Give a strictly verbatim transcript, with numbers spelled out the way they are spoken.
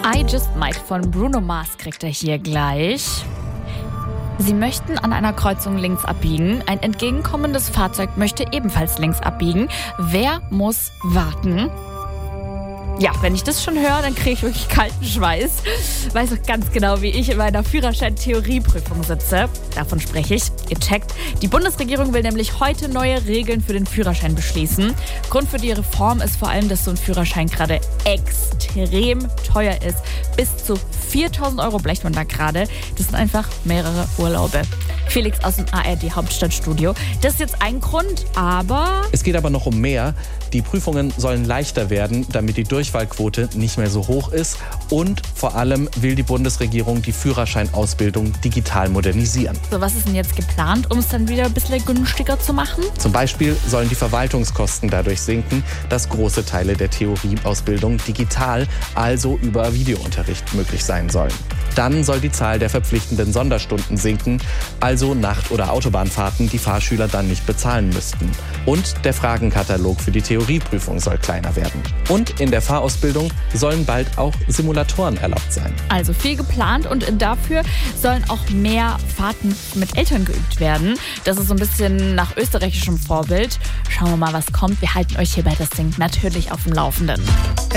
I Just Might von Bruno Mars kriegt er hier gleich. Sie möchten an einer Kreuzung links abbiegen. Ein entgegenkommendes Fahrzeug möchte ebenfalls links abbiegen. Wer muss warten? Ja, wenn ich das schon höre, dann kriege ich wirklich kalten Schweiß. Weiß auch ganz genau, wie ich in meiner Führerschein-Theorieprüfung sitze. Davon spreche ich. Ihr checkt. Die Bundesregierung will nämlich heute neue Regeln für den Führerschein beschließen. Grund für die Reform ist vor allem, dass so ein Führerschein gerade extrem teuer ist. Bis zu viertausend Euro blecht man da gerade. Das sind einfach mehrere Urlaube. Felix aus dem A R D-Hauptstadtstudio. Das ist jetzt ein Grund, aber... Es geht aber noch um mehr. Die Prüfungen sollen leichter werden, damit die Durchfallquote nicht mehr so hoch ist. Und vor allem will die Bundesregierung die Führerscheinausbildung digital modernisieren. So, was ist denn jetzt geplant, um es dann wieder ein bisschen günstiger zu machen? Zum Beispiel sollen die Verwaltungskosten dadurch sinken, dass große Teile der Theorieausbildung digital, also über Videounterricht, möglich sein sollen. Dann soll die Zahl der verpflichtenden Sonderstunden sinken, also Nacht- oder Autobahnfahrten die Fahrschüler dann nicht bezahlen müssten. Und der Fragenkatalog für die Theorieprüfung soll kleiner werden. Und in der Fahrausbildung sollen bald auch Simulatoren erlaubt sein. Also viel geplant und dafür sollen auch mehr Fahrten mit Eltern geübt werden. Das ist so ein bisschen nach österreichischem Vorbild. Schauen wir mal, was kommt. Wir halten euch hier bei das Ding natürlich auf dem Laufenden.